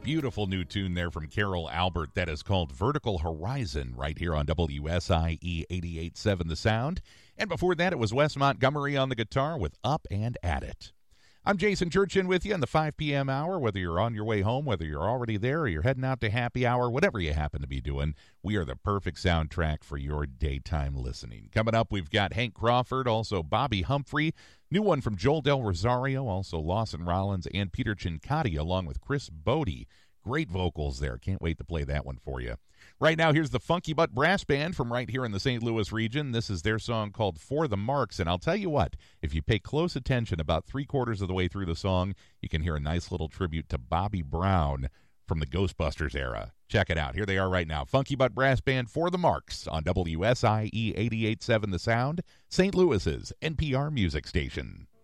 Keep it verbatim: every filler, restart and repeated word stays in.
Beautiful new tune there from Carol Albert that is called Vertical Horizon right here on W S I E eighty-eight point seven The Sound. And before that, it was Wes Montgomery on the guitar with Up and At It. I'm Jason Churchin with you in the five p.m. hour. Whether you're on your way home, whether you're already there, or you're heading out to happy hour, whatever you happen to be doing, we are the perfect soundtrack for your daytime listening. Coming up, we've got Hank Crawford, also Bobby Humphrey, new one from Joel Del Rosario, also Lawson Rollins and Peter Cincotti, along with Chris Bodie. Great vocals there. Can't wait to play that one for you. Right now, here's the Funky Butt Brass Band from right here in the Saint Louis region. This is their song called For the Marks, and I'll tell you what, if you pay close attention, about three-quarters of the way through the song, you can hear a nice little tribute to Bobby Brown from the Ghostbusters era. Check it out. Here they are right now. Funky Butt Brass Band, For the Marks, on W S I E eighty-eight point seven The Sound, Saint Louis's N P R music station.